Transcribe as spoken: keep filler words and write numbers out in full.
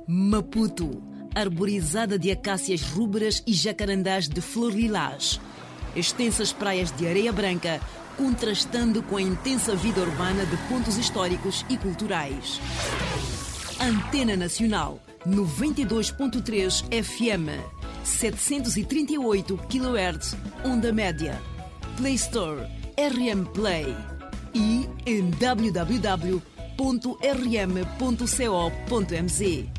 Maputo, arborizada de acácias rúberas e jacarandás de flor lilás. Extensas praias de areia branca, contrastando com a intensa vida urbana de pontos históricos e culturais. Antena Nacional, noventa e dois ponto três F M, setecentos e trinta e oito quilohertz, onda média. Play Store, R M Play. E em w w w ponto r m ponto co ponto m z.